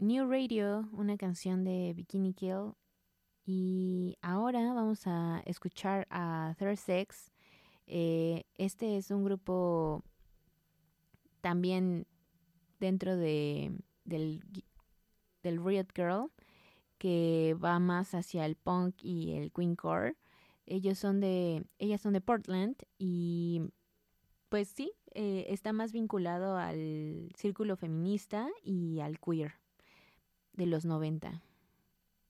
New Radio, una canción de Bikini Kill. Y ahora vamos a escuchar a Third Sex. Este es un grupo también dentro del Riot Girl, que va más hacia el punk y el queencore. Ellas son de Portland y pues sí, está más vinculado al círculo feminista y al queer de los 90.